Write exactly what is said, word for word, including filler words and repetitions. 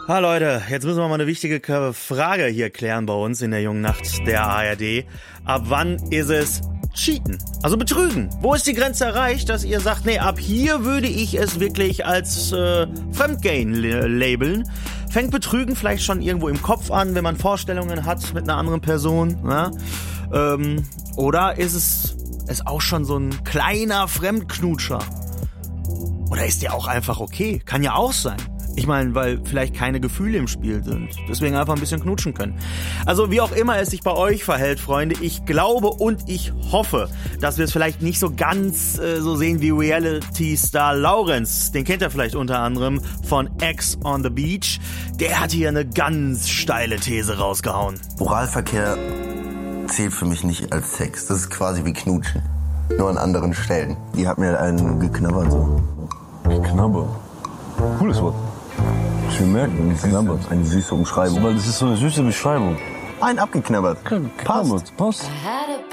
Ah Leute, jetzt müssen wir mal eine wichtige Frage hier klären bei uns in der jungen Nacht der A R D. Ab wann ist es Cheaten? Also Betrügen. Wo ist die Grenze erreicht, dass ihr sagt, nee, ab hier würde ich es wirklich als äh, Fremdgehen labeln? Fängt Betrügen vielleicht schon irgendwo im Kopf an, wenn man Vorstellungen hat mit einer anderen Person? Ja? Ähm, oder ist es, ist auch schon so ein kleiner Fremdknutscher? Oder ist der auch einfach okay? Kann ja auch sein. Ich meine, weil vielleicht keine Gefühle im Spiel sind. Deswegen einfach ein bisschen knutschen können. Also wie auch immer es sich bei euch verhält, Freunde, ich glaube und ich hoffe, dass wir es vielleicht nicht so ganz äh, so sehen wie Reality-Star Laurenz. Den kennt ihr vielleicht unter anderem von Ex on the Beach. Der hat hier eine ganz steile These rausgehauen. Oralverkehr zählt für mich nicht als Sex. Das ist quasi wie Knutschen. Nur an anderen Stellen. Die hat mir einen geknabbert so. Geknabbert? Cooles Wort. Ich will merken, geknabbert. Eine süße Umschreibung. Weil das ist so eine süße Beschreibung. Ein abgeknabbert. Geknabbert, passt.